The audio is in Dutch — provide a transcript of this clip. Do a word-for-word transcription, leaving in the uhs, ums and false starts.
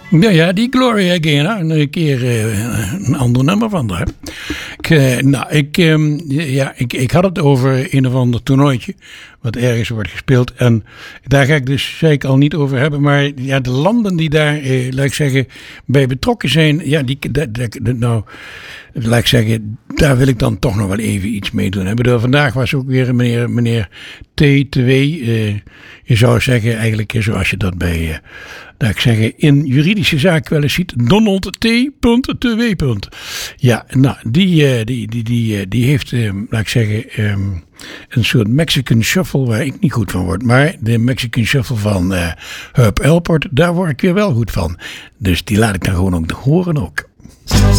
Ja, ja, die Gloria Gaynor. Een keer uh, een ander nummer van haar. Ik, uh, nou, ik, um, ja, ik, ik had het over een of ander toernooitje. Wat ergens wordt gespeeld. En daar ga ik dus zei ik al niet over hebben. Maar ja, de landen die daar, eh, laat ik zeggen, bij betrokken zijn. Ja, die, dat, dat, dat, nou, laat ik zeggen, daar wil ik dan toch nog wel even iets mee doen. Ik bedoel, vandaag was ook weer meneer, meneer T twee. Uh, je zou zeggen, eigenlijk zoals je dat bij, uh, laat ik zeggen, in juridische zaken wel eens ziet. Donald T. twee. Ja, nou, die, uh, die, die, die, uh, die heeft, uh, laat ik zeggen, um, een soort Mexican Shuffle waar ik niet goed van word. Maar de Mexican Shuffle van uh, Herb Alpert, daar word ik weer wel goed van. Dus die laat ik dan gewoon ook horen ook.